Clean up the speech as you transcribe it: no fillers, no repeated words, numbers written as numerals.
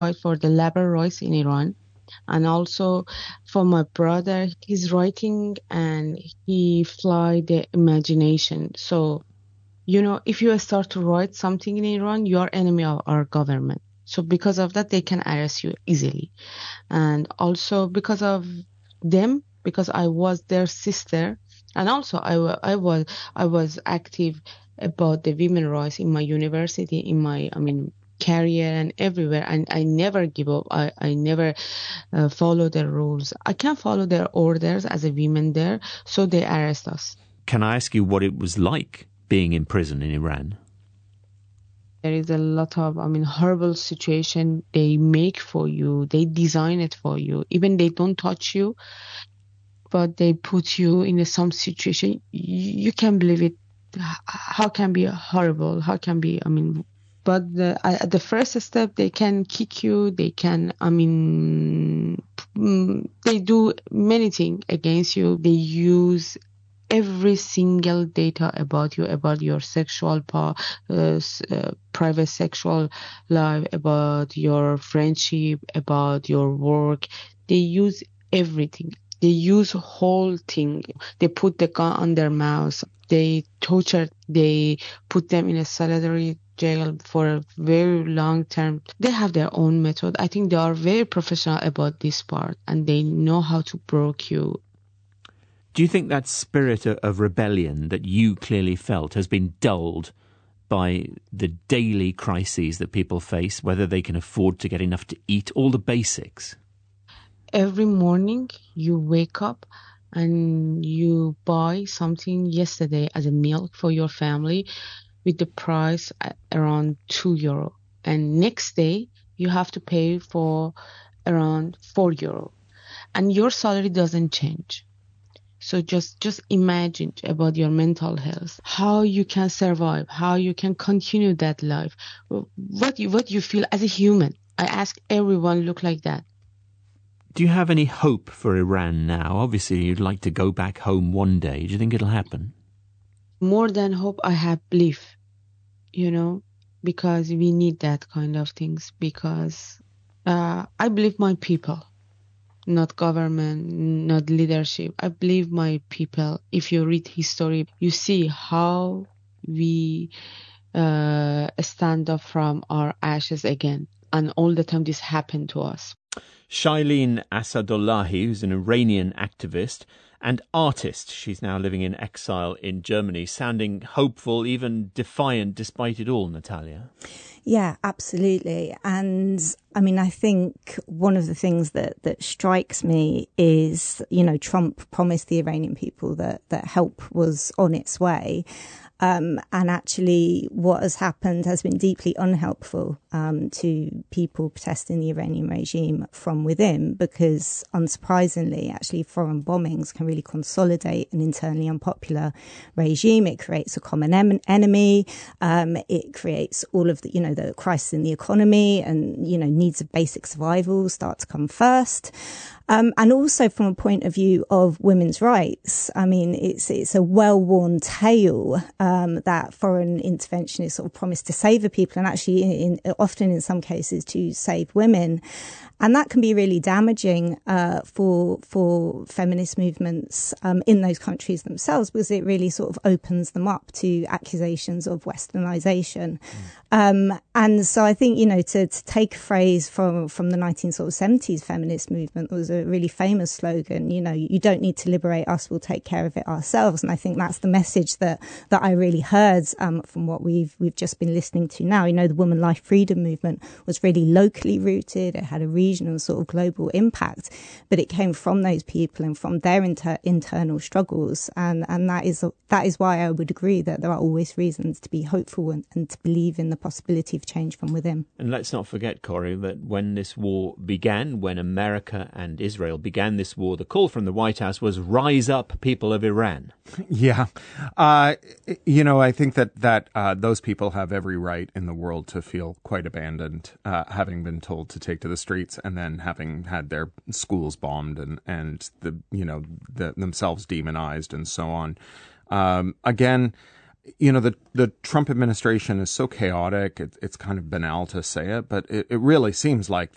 fight for the labor rights in Iran. And also for my brother, he's writing and he fly the imagination. So, if you start to write something in Iran, you are enemy of our government. So because of that, they can arrest you easily. And also because of them, because I was their sister, and also I was active about the women rights in my university, in my career and everywhere, and I never give up. I never follow their rules. I can't follow their orders as a woman there, so they arrest us. Can I ask you what it was like being in prison in Iran? There is a lot of, horrible situation they make for you. They design it for you. Even they don't touch you, but they put you in some situation. You can't believe it. How can be horrible? How can be, but at the first step, they can kick you. They can, they do many things against you. They use every single data about you, about your sexual private sexual life, about your friendship, about your work. They use everything. They use whole thing. They put the gun on their mouths. They torture. They put them in a solitary jail for a very long term. They have their own method. I think they are very professional about this part, and they know how to broke you. Do you think that spirit of rebellion that you clearly felt has been dulled by the daily crises that people face, whether they can afford to get enough to eat, all the basics? Every morning you wake up and you buy something yesterday as a milk for your family with the price at around €2. And next day you have to pay for around €4. And your salary doesn't change. So just imagine about your mental health, how you can survive, how you can continue that life, what you feel as a human. I ask everyone look like that. Do you have any hope for Iran now? Obviously, you'd like to go back home one day. Do you think it'll happen? More than hope, I have belief, because we need that kind of things, because I believe my people. Not government, not leadership. I believe my people. If you read history, you see how we stand up from our ashes again. And all the time this happened to us. Shailene Asadollahi, who's an Iranian activist and artist. She's now living in exile in Germany, sounding hopeful, even defiant despite it all, Natalia. Yeah, absolutely. And I think one of the things that strikes me is, Trump promised the Iranian people that help was on its way. And actually what has happened has been deeply unhelpful to people protesting the Iranian regime from within, because unsurprisingly, actually foreign bombings can really consolidate an internally unpopular regime. It creates a common enemy. It creates all of the, the crisis in the economy, and, needs of basic survival start to come first. And also from a point of view of women's rights, it's a well-worn tale that foreign intervention is sort of promised to save the people, and actually often in some cases to save women. And that can be really damaging for feminist movements in those countries themselves, because it really sort of opens them up to accusations of westernization. And so I think, to take a phrase from the 1970s feminist movement, was a really famous slogan, you don't need to liberate us, we'll take care of it ourselves. And I think that's the message that I really heard from what we've just been listening to now. The Women Life Freedom movement was really locally rooted. It had a regional sort of global impact, but it came from those people and from their internal struggles. And that is why I would agree that there are always reasons to be hopeful and to believe in the possibility of change from within. And let's not forget, Corey, that when this war began, when America and Israel began this war, the call from the White House was rise up, people of Iran. Yeah. I think that those people have every right in the world to feel quite abandoned, having been told to take to the streets and then having had their schools bombed and themselves demonized and so on. Again, the Trump administration is so chaotic. It's kind of banal to say it, but it really seems like